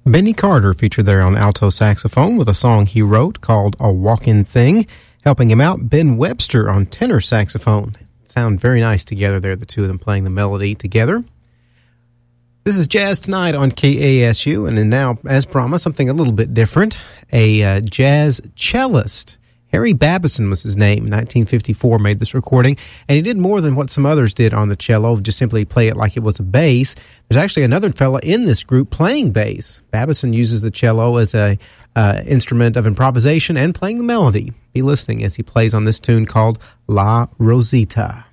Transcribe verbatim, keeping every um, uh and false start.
Benny Carter featured there on alto saxophone with a song he wrote called A Walkin' Thing. Helping him out, Ben Webster on tenor saxophone. Sound very nice together there, the two of them playing the melody together. This is Jazz Tonight on K A S U, and then now, as promised, something a little bit different. A uh, jazz cellist. Harry Babison was his name. In nineteen fifty-four made this recording, and he did more than what some others did on the cello, just simply play it like it was a bass. There's actually another fella in this group playing bass. Babison uses the cello as a uh, instrument of improvisation and playing the melody. Be listening as he plays on this tune called La Rosita.